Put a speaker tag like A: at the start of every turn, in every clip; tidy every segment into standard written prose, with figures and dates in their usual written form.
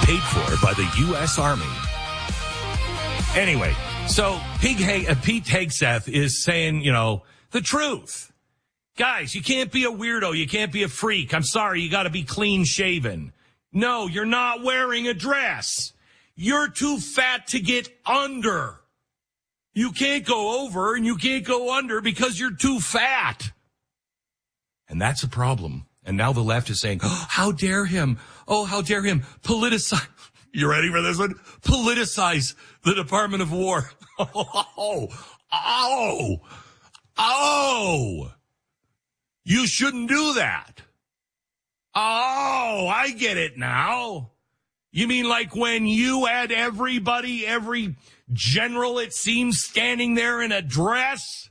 A: paid for by the U.S. Army. Anyway, so Pete Hegseth is saying, the truth. Guys, you can't be a weirdo. You can't be a freak. I'm sorry, you got to be clean shaven. No, you're not wearing a dress. You're too fat to get under. You can't go over and you can't go under because you're too fat. And that's a problem. And now the left is saying, oh, how dare him? Oh, how dare him politicize. You ready for this one? Politicize the Department of War. Oh. You shouldn't do that. Oh, I get it now. You mean like when you had every general, it seems, standing there in a dress?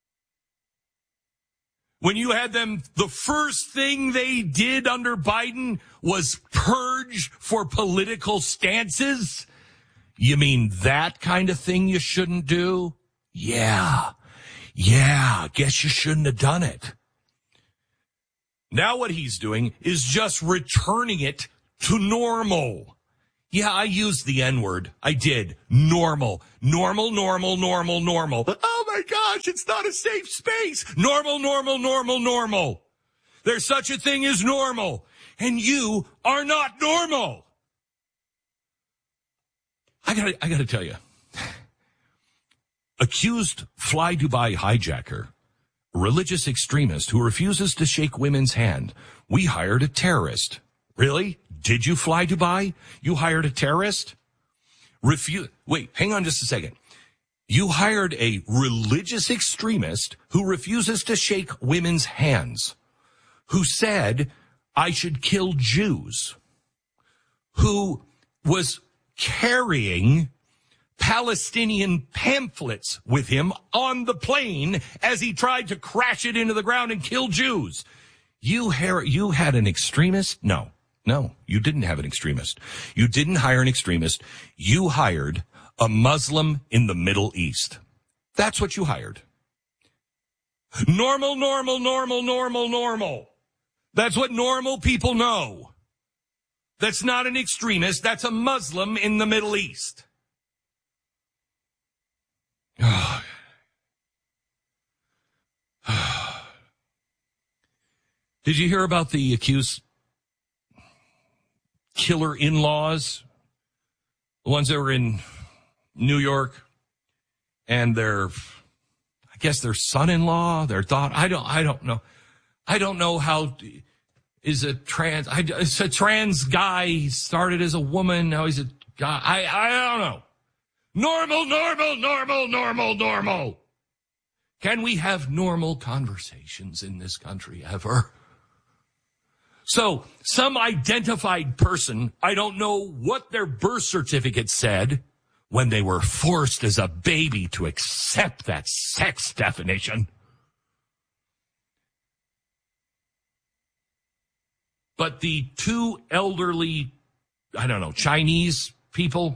A: When you had them, the first thing they did under Biden was purge for political stances? You mean that kind of thing you shouldn't do? Yeah, guess you shouldn't have done it. Now what he's doing is just returning it to normal. Yeah, I used the N-word. I did. Normal. Normal. Oh my gosh, it's not a safe space. Normal. There's such a thing as normal. And you are not normal. I gotta tell you. Accused Fly Dubai hijacker, religious extremist who refuses to shake women's hand. We hired a terrorist. Really? Did you fly Dubai? You hired a terrorist? Wait, hang on just a second. You hired a religious extremist who refuses to shake women's hands, who said I should kill Jews, who was carrying Palestinian pamphlets with him on the plane as he tried to crash it into the ground and kill Jews. You had an extremist? No, you didn't have an extremist. You didn't hire an extremist. You hired a Muslim in the Middle East. That's what you hired. Normal. That's what normal people know. That's not an extremist. That's a Muslim in the Middle East. Did you hear about the accused killer in-laws? The ones that were in New York, and their son-in-law, their daughter. I don't know. I don't know how is a trans. It's a trans guy. He started as a woman. Now he's a guy. I don't know. Normal. Can we have normal conversations in this country ever? So, some identified person, I don't know what their birth certificate said when they were forced as a baby to accept that sex definition. But the two elderly, Chinese people,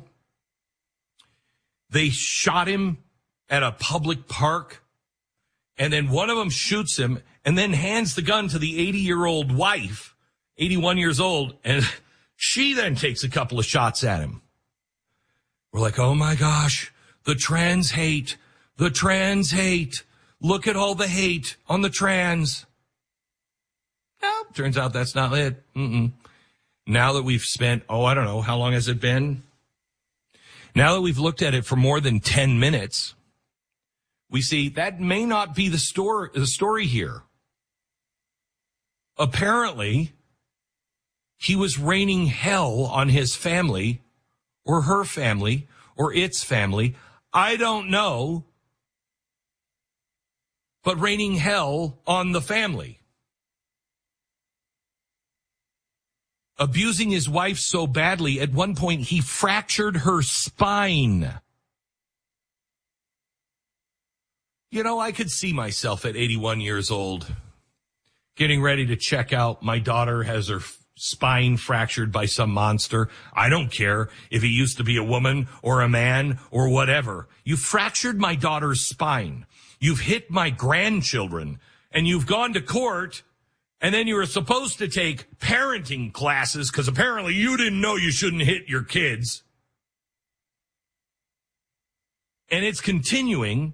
A: they shot him at a public park, and then one of them shoots him and then hands the gun to the 80-year-old wife, 81 years old, and she then takes a couple of shots at him. We're like, oh my gosh, the trans hate. Look at all the hate on the trans. No, turns out that's not it. Now that we've spent, I don't know, how long has it been? Now that we've looked at it for more than 10 minutes, we see that may not be the story here. Apparently, he was raining hell on his family, or her family, or its family. I don't know. But raining hell on the family. Abusing his wife so badly, at one point he fractured her spine. I could see myself at 81 years old getting ready to check out. My daughter has her spine fractured by some monster. I don't care if he used to be a woman or a man or whatever. You fractured my daughter's spine. You've hit my grandchildren, and you've gone to court And then you were supposed to take parenting classes because apparently you didn't know you shouldn't hit your kids. And it's continuing.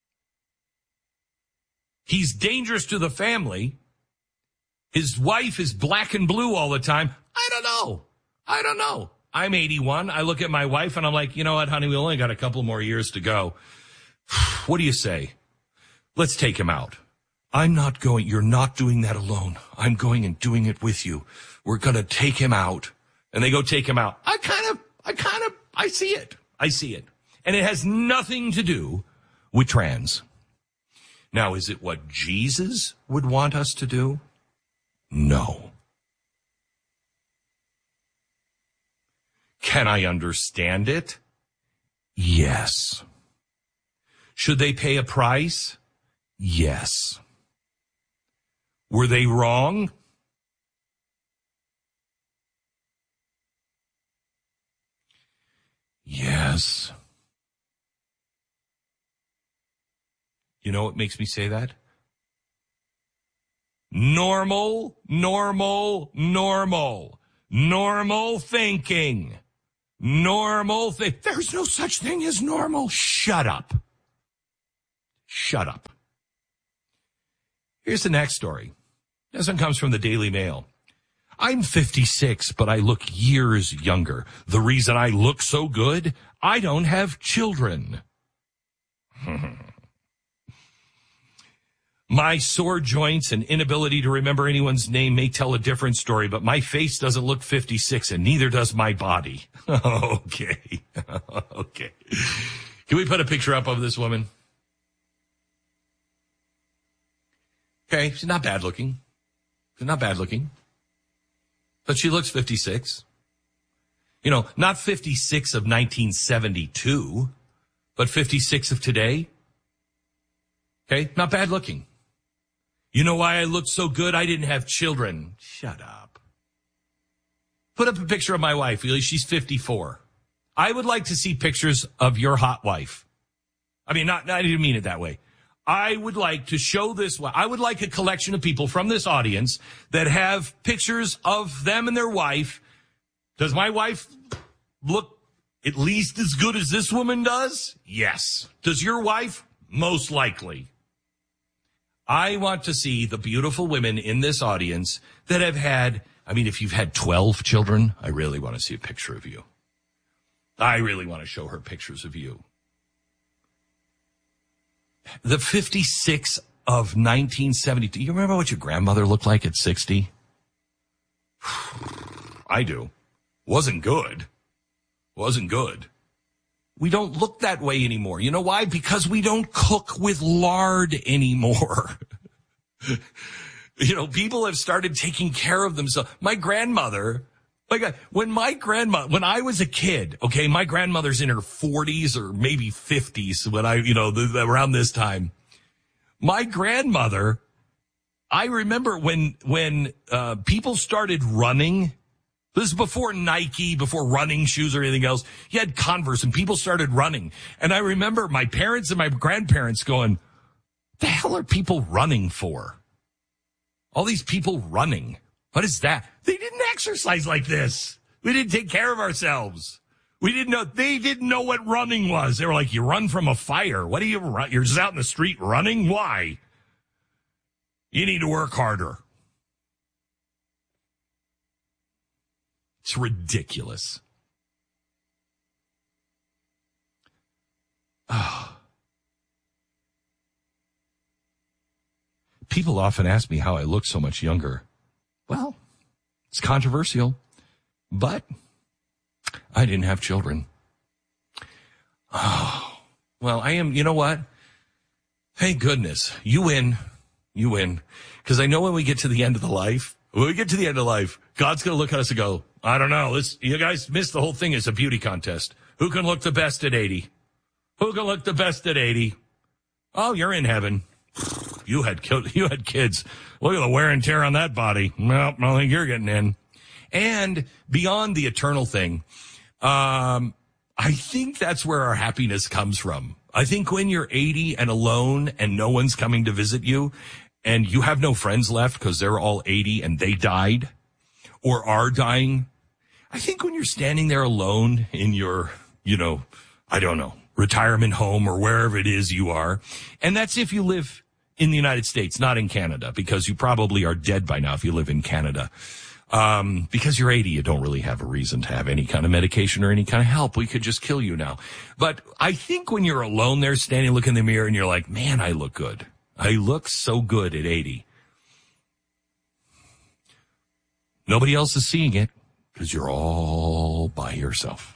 A: He's dangerous to the family. His wife is black and blue all the time. I don't know. I'm 81. I look at my wife and I'm like, you know what, honey, we only got a couple more years to go. What do you say? Let's take him out. I'm not going. You're not doing that alone. I'm going and doing it with you. We're going to take him out. And they go take him out. I see it. And it has nothing to do with trans. Now, is it what Jesus would want us to do? No. Can I understand it? Yes. Should they pay a price? Yes. Were they wrong? Yes. You know what makes me say that? Normal thinking. There's no such thing as normal. Shut up. Here's the next story. This one comes from the Daily Mail. I'm 56, but I look years younger. The reason I look so good, I don't have children. My sore joints and inability to remember anyone's name may tell a different story, but my face doesn't look 56, and neither does my body. Okay. Can we put a picture up of this woman? Okay, she's not bad looking. But she looks 56. You know, not 56 of 1972, but 56 of today. Okay, not bad looking. You know why I look so good? I didn't have children. Shut up. Put up a picture of my wife. She's 54. I would like to see pictures of your hot wife. I mean, I didn't mean it that way. I would like to show this. I would like a collection of people from this audience that have pictures of them and their wife. Does my wife look at least as good as this woman does? Yes. Does your wife? Most likely. I want to see the beautiful women in this audience that have had, if you've had 12 children, I really want to see a picture of you. I really want to show her pictures of you. The 56 of 1972. You remember what your grandmother looked like at 60? I do. Wasn't good. We don't look that way anymore. You know why? Because we don't cook with lard anymore. People have started taking care of themselves. My grandmother, when I was a kid, okay, my grandmother's in her 40s or maybe 50s when around this time. My grandmother, I remember when people started running. This is before Nike, before running shoes or anything else. You had Converse and people started running. And I remember my parents and my grandparents going, what the hell are people running for? All these people running. What is that? They didn't exercise like this. We didn't take care of ourselves. They didn't know what running was. They were like, you run from a fire. What do you run? You're just out in the street running? Why? You need to work harder. It's ridiculous. Oh. People often ask me how I look so much younger. Well, it's controversial, but I didn't have children. Oh, well, I am, you know what? Thank goodness. You win. Because I know when we get to the end of life, God's going to look at us and go, I don't know. You guys missed the whole thing. It's a beauty contest. Who can look the best at 80? Oh, you're in heaven. You had kids. Look at the wear and tear on that body. Well, I don't think you're getting in. And beyond the eternal thing, I think that's where our happiness comes from. I think when you're 80 and alone and no one's coming to visit you, and you have no friends left because they're all 80 and they died or are dying, I think when you're standing there alone in your, I don't know, retirement home or wherever it is you are, and that's if you live in the United States, not in Canada, because you probably are dead by now if you live in Canada. Because you're 80, you don't really have a reason to have any kind of medication or any kind of help. We could just kill you now. But I think when you're alone there standing, looking in the mirror and you're like, man, I look good. I look so good at 80. Nobody else is seeing it because you're all by yourself.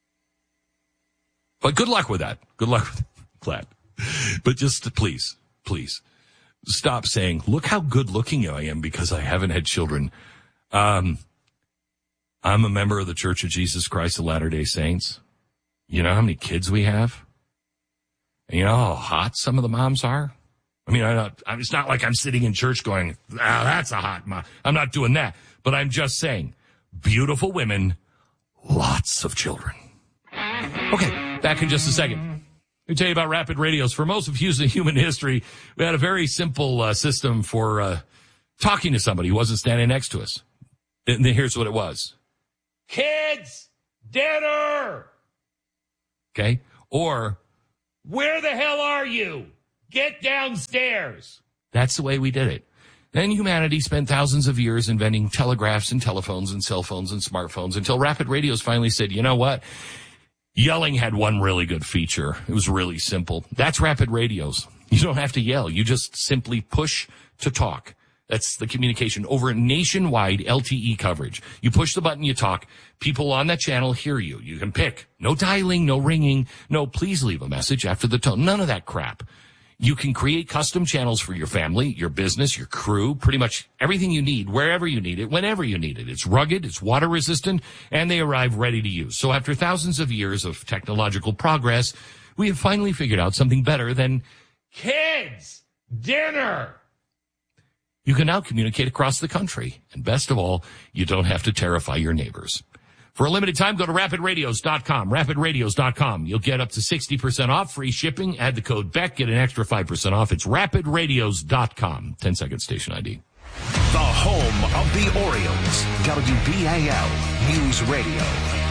A: But good luck with that. Good luck with that. Glad. But just please stop saying, look how good looking I am because I haven't had children. I'm a member of the Church of Jesus Christ of Latter-day Saints. You know how many kids we have? And you know how hot some of the moms are? I mean, it's not like I'm sitting in church going, that's a hot mom. I'm not doing that. But I'm just saying, beautiful women, lots of children. Okay, back in just a second. Let me tell you about rapid radios. For most of human history, we had a very simple system for talking to somebody who wasn't standing next to us. And here's what it was. Kids, dinner! Okay? Or, where the hell are you? Get downstairs. That's the way we did it. Then humanity spent thousands of years inventing telegraphs and telephones and cell phones and smartphones until rapid radios finally said, you know what? Yelling had one really good feature. It was really simple. That's rapid radios. You don't have to yell. You just simply push to talk. That's the communication over nationwide LTE coverage. You push the button, you talk. People on that channel hear you. You can pick. No dialing, no ringing. No, please leave a message after the tone. None of that crap. You can create custom channels for your family, your business, your crew, pretty much everything you need, wherever you need it, whenever you need it. It's rugged, it's water resistant, and they arrive ready to use. So after thousands of years of technological progress, we have finally figured out something better than kids, dinner. You can now communicate across the country. And best of all, you don't have to terrify your neighbors. For a limited time, go to rapidradios.com, rapidradios.com. You'll get up to 60% off, free shipping. Add the code BECK, get an extra 5% off. It's rapidradios.com. 10-second station ID.
B: The home of the Orioles, WBAL News Radio.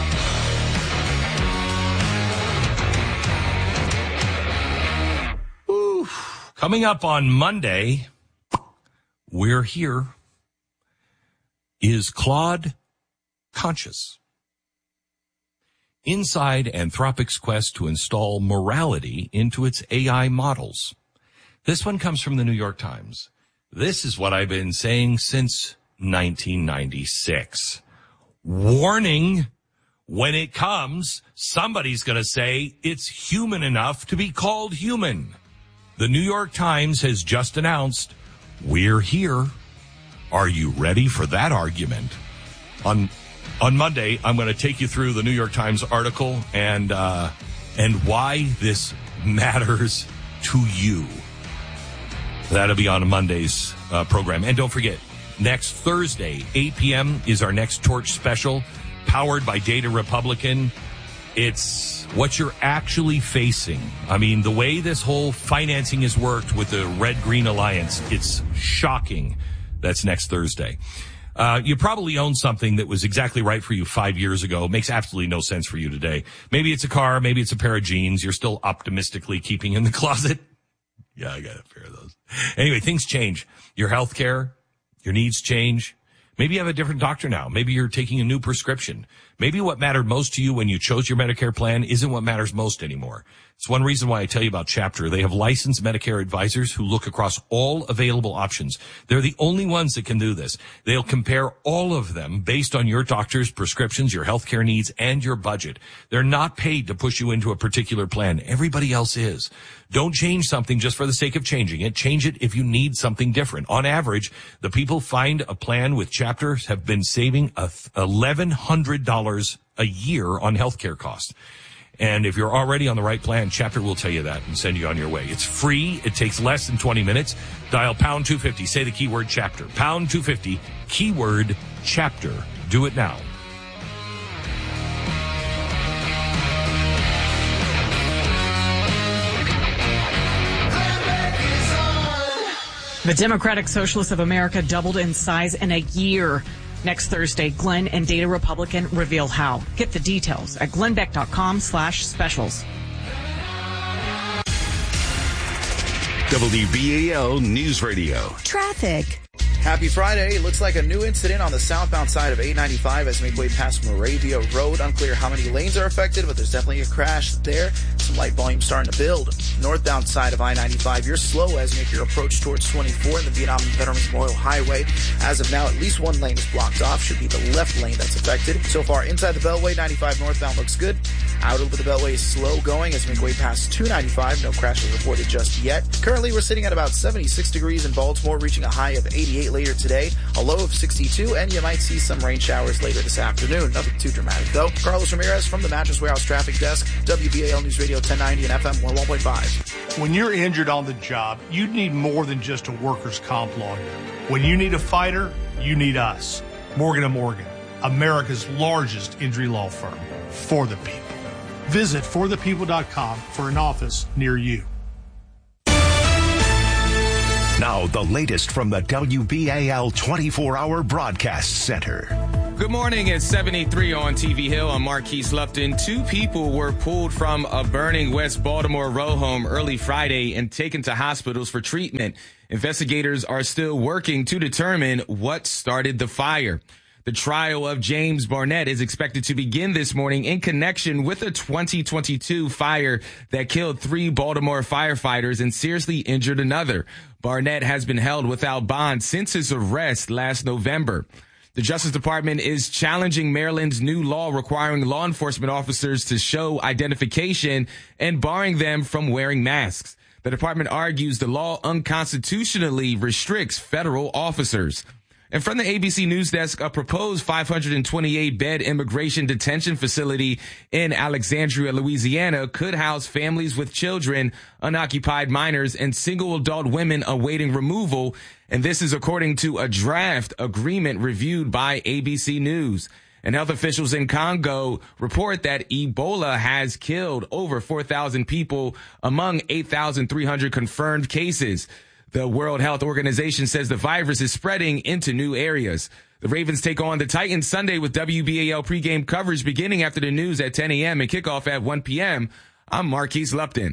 A: Oof. Coming up on Monday, we're here. Is Claude conscious? Inside Anthropic's quest to install morality into its AI models. This one comes from the New York Times. This is what I've been saying since 1996. Warning, when it comes, somebody's going to say it's human enough to be called human. The New York Times has just announced, we're here. Are you ready for that argument? On Monday, I'm going to take you through the New York Times article and why this matters to you. That'll be on Monday's program. And don't forget, next Thursday, 8 p.m. is our next Torch special, powered by Data Republican. It's what you're actually facing. I mean, the way this whole financing has worked with the Red-Green Alliance, it's shocking. That's next Thursday. You probably own something that was exactly right for you 5 years ago. It makes absolutely no sense for you today. Maybe it's a car. Maybe it's a pair of jeans you're still optimistically keeping in the closet. Yeah, I got a pair of those. Anyway, things change. Your health care, your needs change. Maybe you have a different doctor now. Maybe you're taking a new prescription. Maybe what mattered most to you when you chose your Medicare plan isn't what matters most anymore. It's one reason why I tell you about Chapter. They have licensed Medicare advisors who look across all available options. They're the only ones that can do this. They'll compare all of them based on your doctor's prescriptions, your healthcare needs, and your budget. They're not paid to push you into a particular plan. Everybody else is. Don't change something just for the sake of changing it. Change it if you need something different. On average, the people find a plan with Chapter have been saving $1,100 a year on healthcare costs. And if you're already on the right plan, Chapter will tell you that and send you on your way. It's free. It takes less than 20 minutes. Dial pound 250. Say the keyword Chapter. Pound 250, keyword Chapter. Do it now.
C: The Democratic Socialists of America doubled in size in a year. Next Thursday, Glenn and Data Republican reveal how. Get the details at glennbeck.com/specials.
B: WBAL News Radio.
D: Traffic.
E: Happy Friday. Looks like a new incident on the southbound side of 895 as we make way past Moravia Road. Unclear how many lanes are affected, but there's definitely a crash there. Some light volume starting to build. Northbound side of I-95, you're slow as you make your approach towards 24 in the Vietnam Veterans Memorial Highway. As of now, at least one lane is blocked off. Should be the left lane that's affected. So far, inside the Beltway, 95 northbound looks good. Out over the Beltway is slow going as we make way past 295. No crashes reported just yet. Currently, we're sitting at about 76 degrees in Baltimore, reaching a high of 88 later today, a low of 62, and you might see some rain showers later this afternoon. Nothing too dramatic, though. Carlos Ramirez from the Mattress Warehouse Traffic Desk, WBAL News Radio 1090 and FM 101.5.
F: When you're injured on the job, you need more than just a workers' comp lawyer. When you need a fighter, you need us. Morgan & Morgan, America's largest injury law firm. For the people. Visit forthepeople.com for an office near you.
B: Now, the latest from the WBAL 24-hour broadcast center.
G: Good morning. It's 73 on TV Hill. I'm Marquise Lupton. 2 people were pulled from a burning West Baltimore row home early Friday and taken to hospitals for treatment. Investigators are still working to determine what started the fire. The trial of James Barnett is expected to begin this morning in connection with a 2022 fire that killed 3 Baltimore firefighters and seriously injured another. Barnett has been held without bond since his arrest last November. The Justice Department is challenging Maryland's new law requiring law enforcement officers to show identification and barring them from wearing masks. The department argues the law unconstitutionally restricts federal officers. And from the ABC News Desk, a proposed 528-bed immigration detention facility in Alexandria, Louisiana, could house families with children, unoccupied minors, and single adult women awaiting removal. And this is according to a draft agreement reviewed by ABC News. And health officials in Congo report that Ebola has killed over 4,000 people among 8,300 confirmed cases. The World Health Organization says the virus is spreading into new areas. The Ravens take on the Titans Sunday with WBAL pregame coverage beginning after the news at 10 a.m. and kickoff at 1 p.m. I'm Marquise Lupton.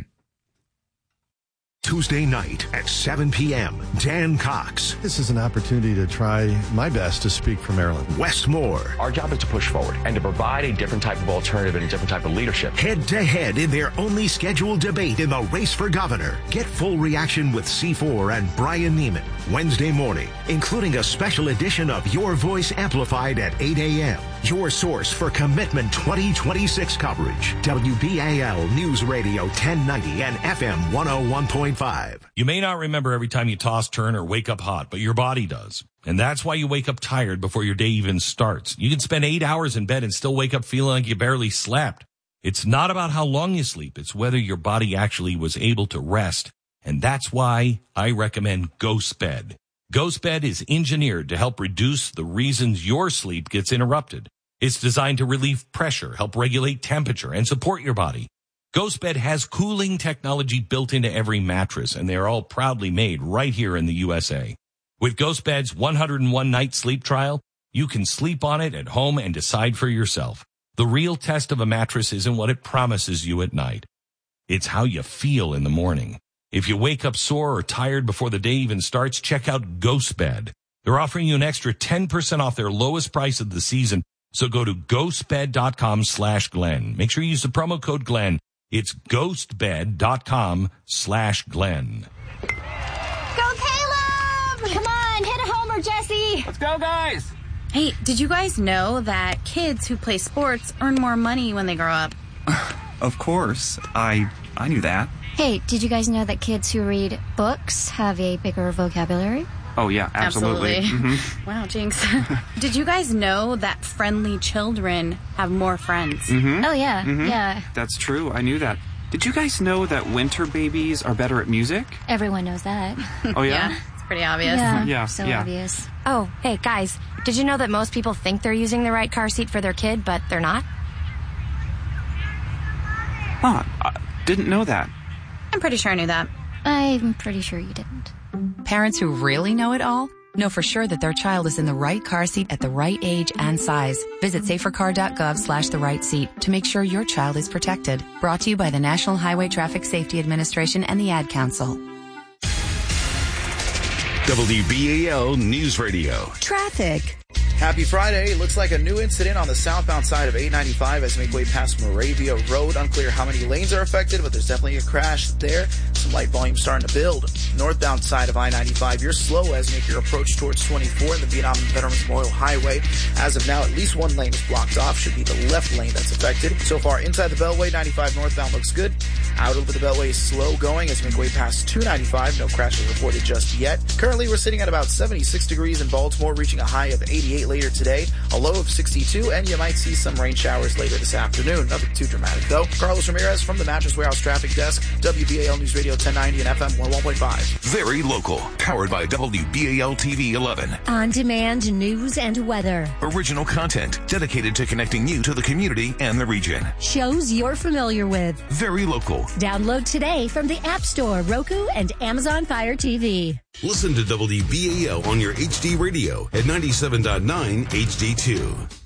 B: Tuesday night at 7 p.m., Dan Cox.
H: This is an opportunity to try my best to speak for Maryland.
B: Wes Moore.
I: Our job is to push forward and to provide a different type of alternative and a different type of leadership.
B: Head-to-head in their only scheduled debate in the race for governor. Get full reaction with C4 and Brian Neiman Wednesday morning, including a special edition of Your Voice Amplified at 8 a.m. Your source for Commitment 2026 coverage. WBAL News Radio 1090 and FM 101.5.
A: You may not remember every time you toss, turn, or wake up hot, but your body does. And that's why you wake up tired before your day even starts. You can spend 8 hours in bed and still wake up feeling like you barely slept. It's not about how long you sleep. It's whether your body actually was able to rest. And that's why I recommend GhostBed. GhostBed is engineered to help reduce the reasons your sleep gets interrupted. It's designed to relieve pressure, help regulate temperature, and support your body. GhostBed has cooling technology built into every mattress, and they're all proudly made right here in the USA. With GhostBed's 101-night sleep trial, you can sleep on it at home and decide for yourself. The real test of a mattress isn't what it promises you at night. It's how you feel in the morning. If you wake up sore or tired before the day even starts, check out GhostBed. They're offering you an extra 10% off their lowest price of the season, so go to ghostbed.com/Glenn. Make sure you use the promo code Glenn. It's ghostbed.com/Glenn.
J: Go Caleb! Come on, hit a homer, Jesse!
G: Let's go, guys!
K: Hey, did you guys know that kids who play sports earn more money when they grow up?
L: Of course. I knew that.
J: Hey, did you guys know that kids who read books have a bigger vocabulary?
L: Oh, yeah, absolutely.
K: Mm-hmm. Wow, Jinx. Did you guys know that friendly children have more friends?
L: Mm-hmm.
J: Oh, yeah,
L: mm-hmm.
J: yeah.
L: That's true. I knew that. Did you guys know that winter babies are better at music?
J: Everyone knows that.
L: Oh, yeah?
K: Yeah, it's pretty obvious.
L: Yeah,
J: so
L: yeah.
J: obvious.
M: Oh, hey, guys, did you know that most people think they're using the right car seat for their kid, but they're not?
L: Huh, I didn't know that.
K: I'm pretty sure I knew that.
J: I'm pretty sure you didn't.
D: Parents who really know it all know for sure that their child is in the right car seat at the right age and size. Visit safercar.gov/the right seat to make sure your child is protected. Brought to you by the National Highway Traffic Safety Administration and the Ad Council.
N: WBAL News Radio.
O: Traffic.
E: Happy Friday. Looks like a new incident on the southbound side of 895 as you make way past Moravia Road. Unclear how many lanes are affected, but there's definitely a crash there. Some light volume starting to build. Northbound side of I-95, you're slow as you make your approach towards 24 and the Vietnam Veterans Memorial Highway. As of now, at least one lane is blocked off. Should be the left lane that's affected. So far, inside the Beltway, 95 northbound looks good. Out over the Beltway is slow going as you make way past 295. No crashes reported just yet. Currently, we're sitting at about 76 degrees in Baltimore, reaching a high of 88 later today, a low of 62, and you might see some rain showers later this afternoon. Nothing too dramatic, though. Carlos Ramirez from the Mattress Warehouse Traffic Desk, WBAL News Radio 1090 and FM 101.5.
N: Very local. Powered by WBAL TV 11.
O: On-demand news and weather.
N: Original content dedicated to connecting you to the community and the region.
O: Shows you're familiar with.
N: Very local.
O: Download today from the App Store, Roku, and Amazon Fire TV.
P: Listen to WBAL on your HD radio at 97.9 HD2.